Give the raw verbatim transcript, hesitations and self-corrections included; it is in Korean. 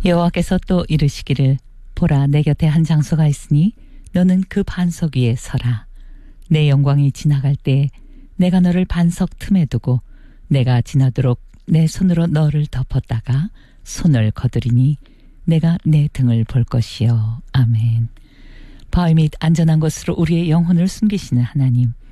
여호와께서 또 이르시기를 보라 내 곁에 한 장소가 있으니 너는 그 반석 위에 서라. 내 영광이 지나갈 때 내가 너를 반석 틈에 두고 내가 지나도록 내 손으로 너를 덮었다가 손을 거두리니 내가 내 등을 볼 것이요. 아멘. 바위 및 안전한 곳으로 우리의 영혼을 숨기시는 하나님,